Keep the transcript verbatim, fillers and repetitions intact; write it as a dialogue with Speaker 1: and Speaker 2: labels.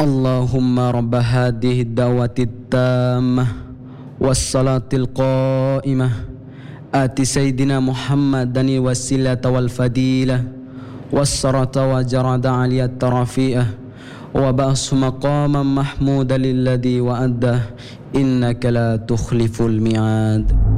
Speaker 1: اللهم رب هذه الدعوة التامة والصلاة القائمة آت سيدنا محمدا الوسيلة والفضيلة والصلاة وجرد علي الرفيئة وبأس مقاما محمودا للذي وأده إنك لا تخلف الميعاد.